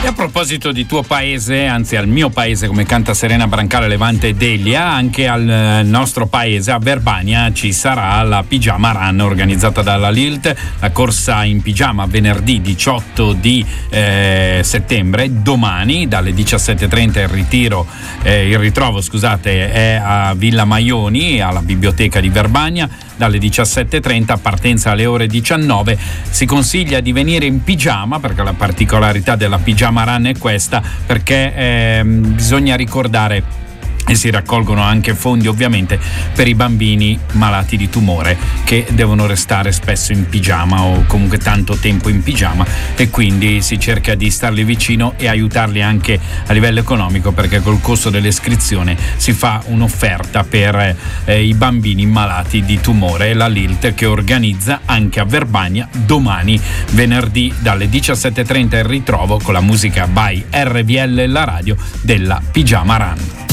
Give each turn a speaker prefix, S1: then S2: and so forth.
S1: E a proposito di tuo paese, anzi al mio paese, come canta Serena Brancale, Levante e Delia, anche al nostro paese, a Verbania, ci sarà la Pigiama Run organizzata dalla Lilt, la corsa in pigiama venerdì 18 di settembre, domani dalle 17:30 il ritrovo è a Villa Maioni, alla biblioteca di Verbania, dalle 17:30, partenza alle ore 19. Si consiglia di venire in pigiama, perché la particolarità della Pigiama Run è questa, perché bisogna ricordare, e si raccolgono anche fondi ovviamente per i bambini malati di tumore che devono restare spesso in pigiama o comunque tanto tempo in pigiama, e quindi si cerca di starli vicino e aiutarli anche a livello economico, perché col costo dell'iscrizione si fa un'offerta per i bambini malati di tumore. La Lilt che organizza anche a Verbania domani venerdì dalle 17:30 il ritrovo con la musica by RVL, la radio della Pigiama Run.